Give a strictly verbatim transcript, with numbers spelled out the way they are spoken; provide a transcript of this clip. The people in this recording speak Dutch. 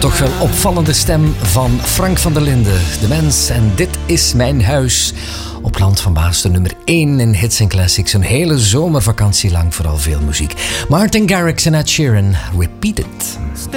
toch wel opvallende stem van Frank van der Linden. De Mens en Dit is mijn huis. Op Land van Baas de nummer één in hits en classics. Een hele zomervakantie lang vooral veel muziek. Martin Garrix en Ed Sheeran, Repeat It.